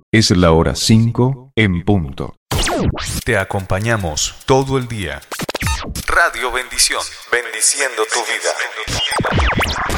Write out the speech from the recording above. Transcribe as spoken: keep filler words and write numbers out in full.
Es la hora cinco en punto. Te acompañamos todo el día. Radio Bendición, bendiciendo tu vida.